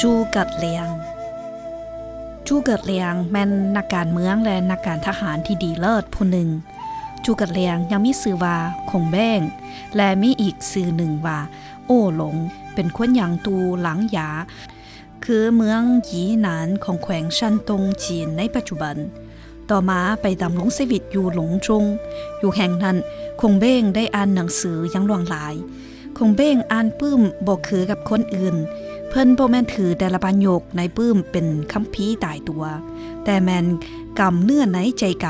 จูเกิดเลียงจูเกิดเลียงแม่นนักการเมืองและนักการทหารที่ดีเลิศผู้หนึ่งจูเกิดเลียงยังมีชื่อว่าคงแบ้งและมีอีกชื่อหนึ่งว่าโอ้หลงเป็นคนหยางตูหลังหยาคือเมืองหยีหนานของแขวงชันตงจีนในปัจจุบันต่อมาไปดำรงชีวิตอยู่หลงจงอยู่แห่งนั้นคงเบ้งได้อ่านหนังสือยังหลวงหลายคงเบ้งอ่านปื้มบ่คือกับคนอื่นเพิ่นบ่แม่นถือแต่ละประโยคในปื้มเป็นคัมภีร์ตายตัวแต่แม่นกำเนื้อในใจก